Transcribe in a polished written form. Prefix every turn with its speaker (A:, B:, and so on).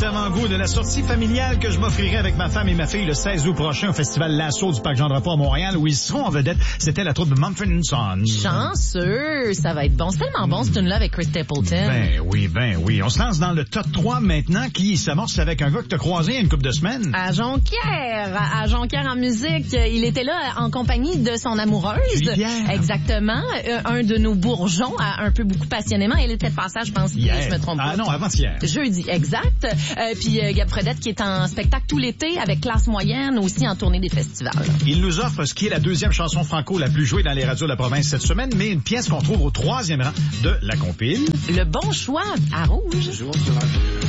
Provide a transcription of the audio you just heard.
A: avant-goût de la sortie familiale que je m'offrirai avec ma femme et ma fille le 16 août prochain au festival L'Assaut du Parc Jean-Drapeau à Montréal, où ils seront en vedette. C'était la troupe de Mumford & Sons.
B: Chanceux, ça va être bon. C'est tellement bon, ce tune-là avec Chris Stapleton.
A: Ben oui. On se lance dans le top 3 maintenant, qui s'amorce avec un gars que t'as croisé il y a une couple de semaines.
B: À Jonquière en musique. Il était là en compagnie de son amoureuse.
A: Hier.
B: Exactement. Un de nos bourgeons, un peu beaucoup passionnément. Elle était de passage, je pense,
A: Hier.
B: si je me trompe pas.
A: Ah non, avant-hier.
B: Jeudi, exact. Puis Gab Fredette qui est en spectacle tout l'été avec Classe Moyenne, aussi en tournée des festivals.
A: Il nous offre ce qui est la deuxième chanson franco la plus jouée dans les radios de la province cette semaine, mais une pièce qu'on trouve au 3e rang de la compile.
B: Le bon choix à Rouge.
C: Jour sur la